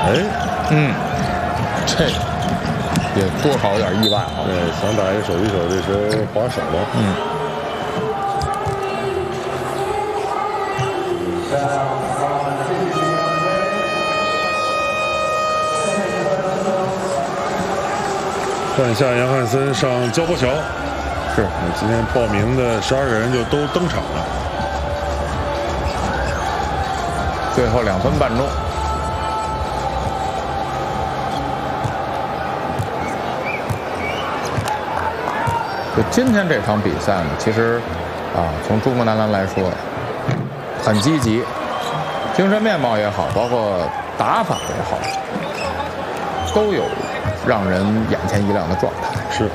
这也多少有点意外啊。 对，想打一手一手，这时候滑手了。换下杨汉森上焦波桥。是，今天报名的12个人就都登场了。 最后2分半钟。就今天这场比赛呢，其实从珠穆朗玛来说，很积极，精神面貌也好，包括打法也好，都有让人眼前一亮的状态。 是。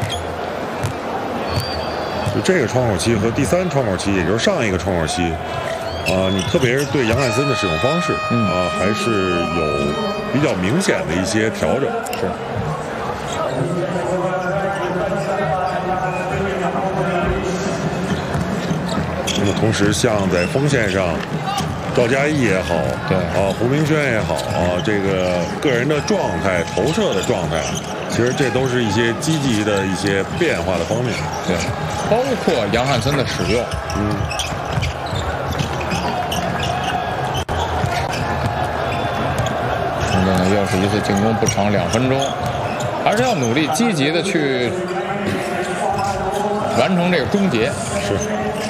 就这个窗口期和第3窗口期，也就是上一个窗口期，你特别是对杨汉森的使用方式，还是有比较明显的一些调整。 是。 那么同时，像在锋线上，赵嘉译也好， 对胡明轩也好这个个人的状态、投射的状态，其实这都是一些积极的一些变化的方面。 对，包括杨汉森的使用。现在呢，又是一次进攻不长2分钟，还是要努力积极的去完成这个终结。 是。